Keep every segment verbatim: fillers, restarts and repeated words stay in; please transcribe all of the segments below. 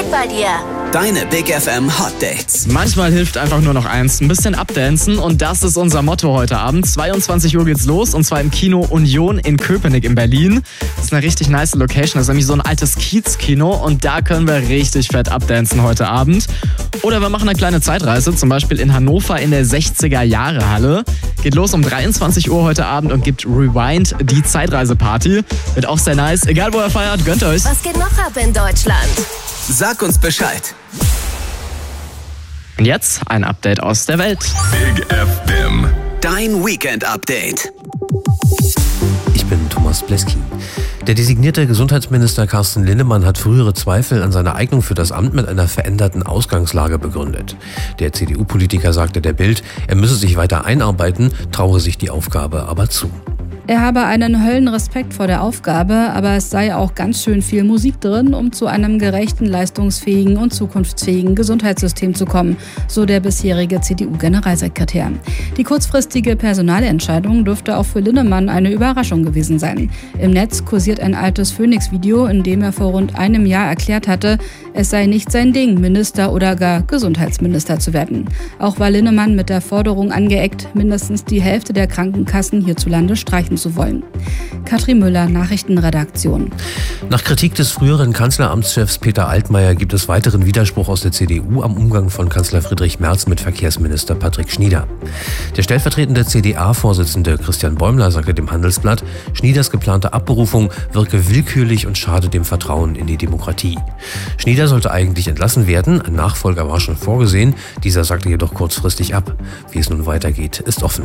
läuft bei dir? Deine Big F M Hot Dates. Manchmal hilft einfach nur noch eins, ein bisschen abdancen, und das ist unser Motto heute Abend. zweiundzwanzig Uhr geht's los, und zwar im Kino Union in Köpenick in Berlin. Das ist eine richtig nice Location, das ist nämlich so ein altes Kiez-Kino, und da können wir richtig fett abdancen heute Abend. Oder wir machen eine kleine Zeitreise, zum Beispiel in Hannover in der sechziger-Jahre-Halle. Geht los um dreiundzwanzig Uhr heute Abend und gibt Rewind, die Zeitreiseparty. Wird auch sehr nice. Egal wo ihr feiert, gönnt euch. Was geht noch ab in Deutschland? Sag uns Bescheid. Und jetzt ein Update aus der Welt. Big F M. Dein Weekend-Update. Ich bin Thomas Bleski. Der designierte Gesundheitsminister Carsten Linnemann hat frühere Zweifel an seiner Eignung für das Amt mit einer veränderten Ausgangslage begründet. Der C D U-Politiker sagte der Bild, er müsse sich weiter einarbeiten, traue sich die Aufgabe aber zu. Er habe einen Höllenrespekt vor der Aufgabe, aber es sei auch ganz schön viel Musik drin, um zu einem gerechten, leistungsfähigen und zukunftsfähigen Gesundheitssystem zu kommen, so der bisherige C D U-Generalsekretär. Die kurzfristige Personalentscheidung dürfte auch für Linnemann eine Überraschung gewesen sein. Im Netz kursiert ein altes Phoenix-Video, in dem er vor rund einem Jahr erklärt hatte, es sei nicht sein Ding, Minister oder gar Gesundheitsminister zu werden. Auch war Linnemann mit der Forderung angeeckt, mindestens die Hälfte der Krankenkassen hierzulande streichen zu wollen. Katrin Müller, Nachrichtenredaktion. Nach Kritik des früheren Kanzleramtschefs Peter Altmaier gibt es weiteren Widerspruch aus der C D U am Umgang von Kanzler Friedrich Merz mit Verkehrsminister Patrick Schnieder. Der stellvertretende C D A-Vorsitzende Christian Bäumler sagte dem Handelsblatt, Schnieders geplante Abberufung wirke willkürlich und schade dem Vertrauen in die Demokratie. Schnieder sollte eigentlich entlassen werden, ein Nachfolger war schon vorgesehen, dieser sagte jedoch kurzfristig ab. Wie es nun weitergeht, ist offen.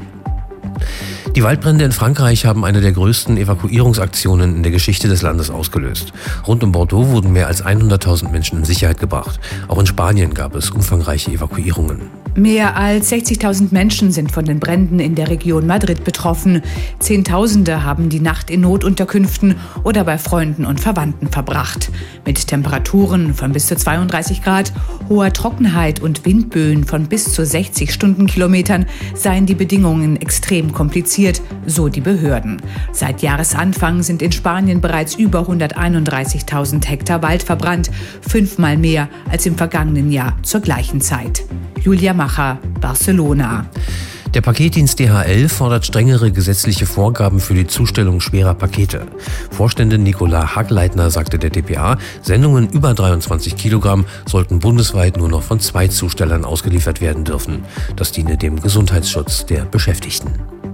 Die Waldbrände in Frankreich haben eine der größten Evakuierungsaktionen in der Geschichte des Landes ausgelöst. Rund um Bordeaux wurden mehr als hunderttausend Menschen in Sicherheit gebracht. Auch in Spanien gab es umfangreiche Evakuierungen. Mehr als sechzigtausend Menschen sind von den Bränden in der Region Madrid betroffen. Zehntausende haben die Nacht in Notunterkünften oder bei Freunden und Verwandten verbracht. Mit Temperaturen von bis zu zweiunddreißig Grad, hoher Trockenheit und Windböen von bis zu sechzig Stundenkilometern seien die Bedingungen extrem kompliziert, so die Behörden. Seit Jahresanfang sind in Spanien bereits über hunderteinunddreißigtausend Hektar Wald verbrannt, fünfmal mehr als im vergangenen Jahr zur gleichen Zeit. Julia Macher, Barcelona. Der Paketdienst D H L fordert strengere gesetzliche Vorgaben für die Zustellung schwerer Pakete. Vorständin Nicola Hagleitner sagte der D P A, Sendungen über dreiundzwanzig Kilogramm sollten bundesweit nur noch von zwei Zustellern ausgeliefert werden dürfen. Das diene dem Gesundheitsschutz der Beschäftigten.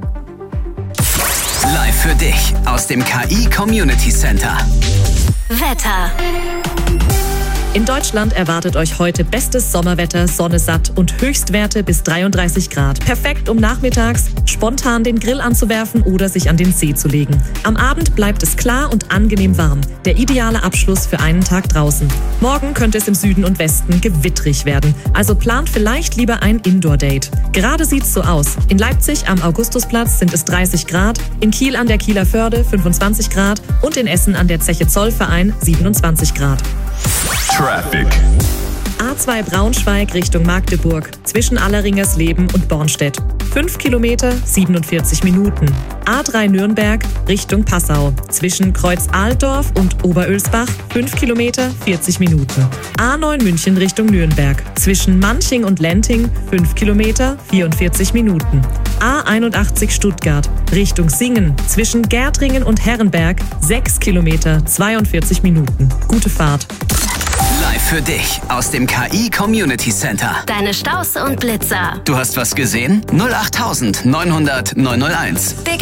Live für dich aus dem K I Community Center. Wetter. In Deutschland erwartet euch heute bestes Sommerwetter, Sonne satt und Höchstwerte bis dreiunddreißig Grad. Perfekt, um nachmittags spontan den Grill anzuwerfen oder sich an den See zu legen. Am Abend bleibt es klar und angenehm warm. Der ideale Abschluss für einen Tag draußen. Morgen könnte es im Süden und Westen gewittrig werden. Also plant vielleicht lieber ein Indoor-Date. Gerade sieht's so aus. In Leipzig am Augustusplatz sind es dreißig Grad, in Kiel an der Kieler Förde fünfundzwanzig Grad und in Essen an der Zeche Zollverein siebenundzwanzig Grad. Traffic. A zwei Braunschweig Richtung Magdeburg, zwischen Alleringersleben und Bornstedt. fünf Kilometer, siebenundvierzig Minuten. A drei Nürnberg Richtung Passau, zwischen Kreuz-Ahldorf und Oberölsbach. fünf Kilometer, vierzig Minuten. A neun München Richtung Nürnberg, zwischen Manching und Lenting. fünf Kilometer, vierundvierzig Minuten. A einundachtzig Stuttgart Richtung Singen, zwischen Gärtringen und Herrenberg. sechs Kilometer, zweiundvierzig Minuten. Gute Fahrt. Live für dich aus dem K I Community Center. Deine Staus und Blitzer. Du hast was gesehen? null acht neunhundert neunhunderteins. Big